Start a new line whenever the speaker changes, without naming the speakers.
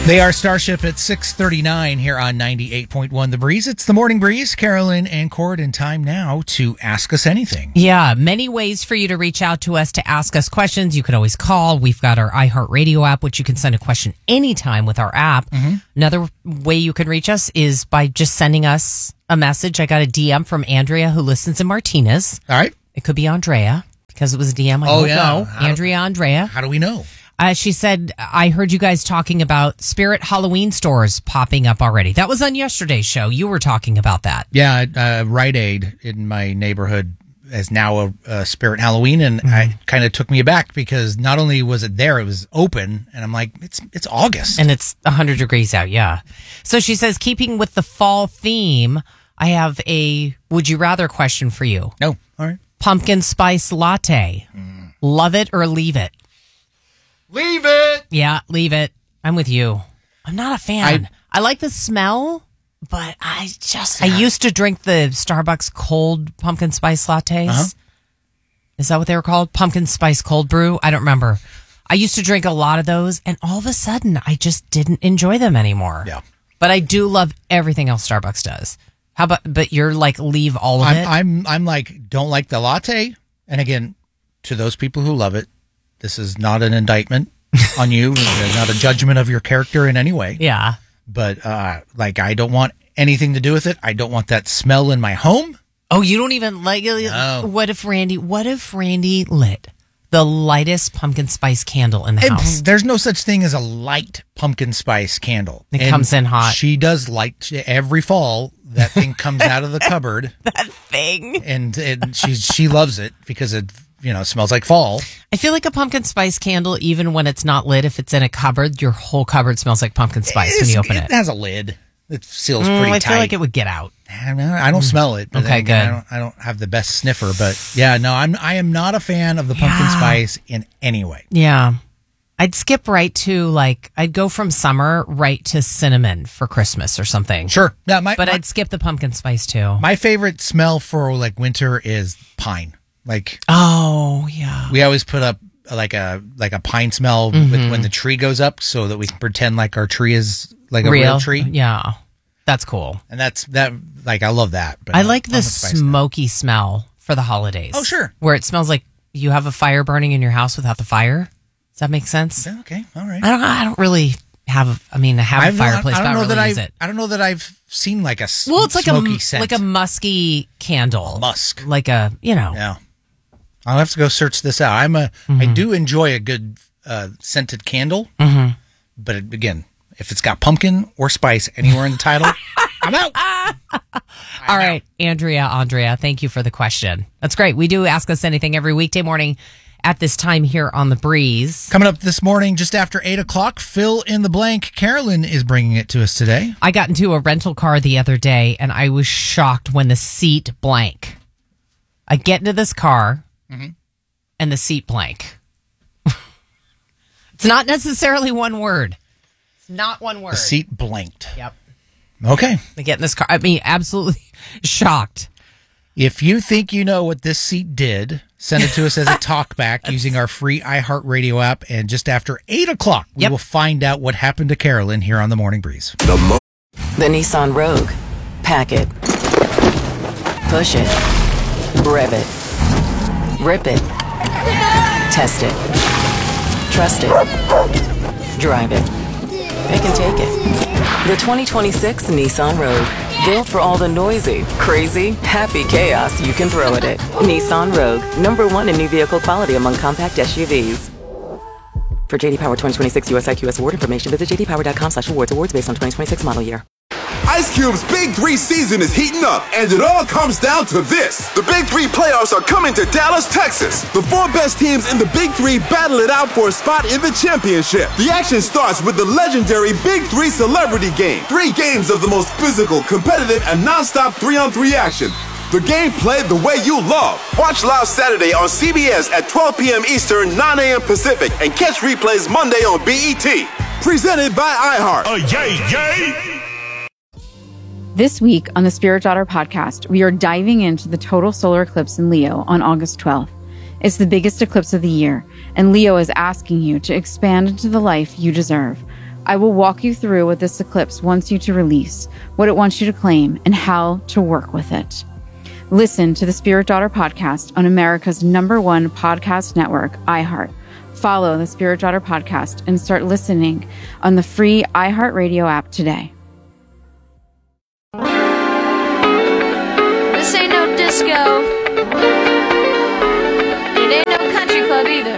They are Starship at 6:39 here on 98.1 The Breeze. It's the Morning Breeze. Carolyn and Cord, and time now to ask us anything.
Yeah, many ways for you to reach out to us to ask us questions. You could always call. We've got our iHeartRadio app, which you can send a question anytime with our app. Mm-hmm. Another way you can reach us is by just sending us a message. I got a DM from Andrea, who listens in Martinez.
All right.
It could be Andrea, because it was a DM. I don't know. Andrea.
How do we know?
She said, I heard you guys talking about Spirit Halloween stores popping up already. That was on yesterday's show. You were talking about that.
Yeah, Rite Aid in my neighborhood is now a Spirit Halloween, and I kind of took me aback because not only was it there, it was open, and I'm like, it's August.
And it's 100 degrees out, yeah. So she says, keeping with the fall theme, I have a would you rather question for you.
No, all right.
Pumpkin spice latte. Love it or leave it?
Leave it.
Yeah, leave it. I'm with you. I'm not a fan. I like the smell, but I used to drink the Starbucks cold pumpkin spice lattes. Uh-huh. Is that what they were called? Pumpkin spice cold brew? I don't remember. I used to drink a lot of those, and all of a sudden, I just didn't enjoy them anymore.
Yeah.
But I do love everything else Starbucks does. How about, but you're like, leave all of it?
I'm like, don't like the latte. And again, to those people who love it, this is not an indictment on you, not a judgment of your character in any way.
Yeah.
But, I don't want anything to do with it. I don't want that smell in my home.
Oh, you don't even like it?
No.
What if Randy lit the lightest pumpkin spice candle in the house?
There's no such thing as a light pumpkin spice candle.
It comes in hot.
She does light every fall. That thing comes out of the cupboard.
That thing.
And she loves it because it smells like fall.
I feel like a pumpkin spice candle, even when it's not lit, if it's in a cupboard, your whole cupboard smells like pumpkin spice when you open it.
It has a lid. It seals pretty tight.
I feel like it would get out.
I don't smell it. But
okay, good.
I don't have the best sniffer, but yeah, no, I am not a fan of the pumpkin spice in any way.
Yeah. I'd skip right to I'd go from summer right to cinnamon for Christmas or something.
Sure. Yeah,
I'd skip the pumpkin spice too.
My favorite smell for winter is pine.
Oh yeah,
we always put up like a pine smell when the tree goes up, so that we can pretend like our tree is like a real tree.
Yeah, that's cool.
And I love that. But
I like the smoky smell for the holidays.
Oh sure,
where it smells like you have a fire burning in your house without the fire. Does that make sense?
Yeah, okay, all right.
I don't really have. I have a fireplace, but I don't really use it.
I don't know that I've seen a
it's
smoky scent.
Like a musky candle.
Musk.
Yeah.
I'll have to go search this out. I do enjoy a good scented candle, but again, if it's got pumpkin or spice anywhere in the title, I'm out.
All right, Andrea, thank you for the question. That's great. We do Ask Us Anything every weekday morning at this time here on The Breeze.
Coming up this morning, just after 8 o'clock, fill in the blank. Carolyn is bringing it to us today.
I got into a rental car the other day, and I was shocked when the seat blank. I get into this car, and the seat blank. It's not necessarily one word. It's not one word.
The seat blanked.
Yep.
Okay.
I get in this car. Absolutely shocked.
If you think you know what this seat did, send it to us as a talkback using our free iHeartRadio app. And just after 8 o'clock, we will find out what happened to Carolyn here on The Morning Breeze.
The Nissan Rogue. Pack it. Push it. Rev it. Rip it. Test it. Trust it. Drive it. It can take it. The 2026 Nissan Rogue. Built for all the noisy, crazy, happy chaos you can throw at it. Nissan Rogue. #1 in new vehicle quality among compact SUVs. For JD Power 2026 US IQS award information, visit jdpower.com/awards. Awards based on 2026 model year.
Ice Cube's Big 3 season is heating up, and it all comes down to this. The Big 3 playoffs are coming to Dallas, Texas. The 4 best teams in the Big 3 battle it out for a spot in the championship. The action starts with the legendary Big 3 Celebrity Game. 3 games of the most physical, competitive, and non-stop 3-on-3 action. The game played the way you love. Watch live Saturday on CBS at 12 p.m. Eastern, 9 a.m. Pacific, and catch replays Monday on BET. Presented by iHeart.
Yay!
This week on the Spirit Daughter podcast, we are diving into the total solar eclipse in Leo on August 12th. It's the biggest eclipse of the year, and Leo is asking you to expand into the life you deserve. I will walk you through what this eclipse wants you to release, what it wants you to claim, and how to work with it. Listen to the Spirit Daughter podcast on America's #1 podcast network, iHeart. Follow the Spirit Daughter podcast and start listening on the free iHeartRadio app today.
This ain't no disco. It ain't no country club either.